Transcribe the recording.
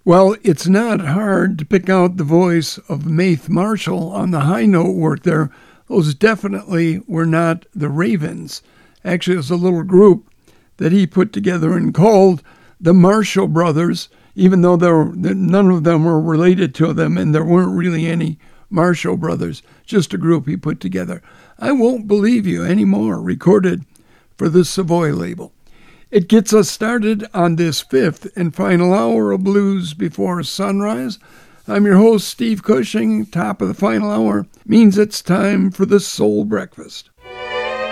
Well, it's not hard to pick out the voice of Maith Marshall on the high note work there. Those definitely were not the Ravens. Actually, it was a little group that he put together and called the Marshall Brothers, even though none of them were related to them and there weren't really any Marshall Brothers, just a group he put together. I Won't Believe You Anymore, recorded for the Savoy label. It gets us started on this fifth and final hour of Blues Before Sunrise. I'm your host, Steve Cushing. Top of the final hour means it's time for the Soul Breakfast.